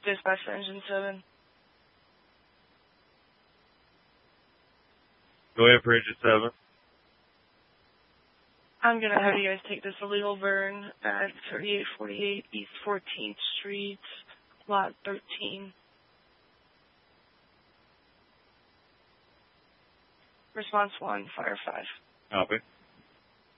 Dispatch for Engine 7. Go ahead for Engine 7. I'm going to have you guys take this illegal burn at 3848 East 14th Street, Lot 13. Response 1, Fire 5. Copy.